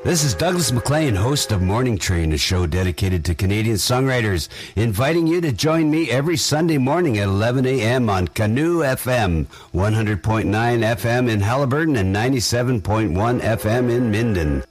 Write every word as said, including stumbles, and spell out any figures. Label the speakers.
Speaker 1: This is Douglas MacLean, host of Morning Train, a show dedicated to Canadian songwriters, inviting you to join me every Sunday morning at eleven a.m. on Canoe F M, one hundred point nine F M in Halliburton and ninety-seven point one F M in Minden.